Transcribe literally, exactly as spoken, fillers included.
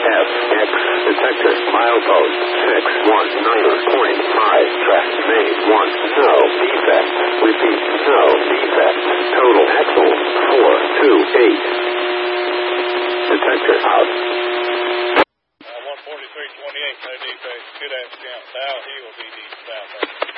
F X detector milepost six one nine point five track name one no defect repeat no defect total axle four two eight detector out. Uh, one forty-three twenty-eight no defect good ass count. Now he will be deep south.